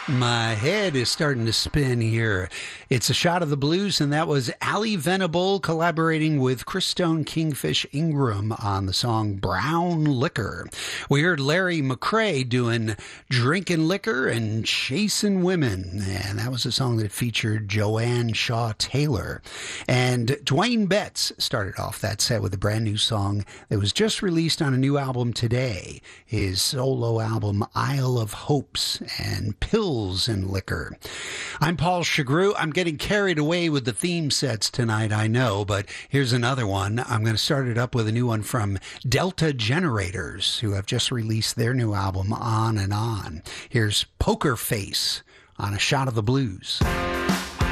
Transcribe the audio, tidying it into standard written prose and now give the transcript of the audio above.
My head is starting to spin here. It's a shot of the blues, and that was Ali Venable collaborating with Christone Kingfish Ingram on the song Brown Liquor. We heard Larry McCray doing Drinking Liquor and Chasing Women, and that was a song that featured Joanne Shaw Taylor. And Dwayne Betts started off that set with a brand new song that was just released on a new album today, his solo album Isle of Hopes and Pills and Liquor. I'm Paul Chagru. I'm getting carried away with the theme sets tonight, I know, but here's another one. I'm going to start it up with a new one from Delta Generators, who have just released their new album, On and On. Here's Poker Face on A Shot of the Blues.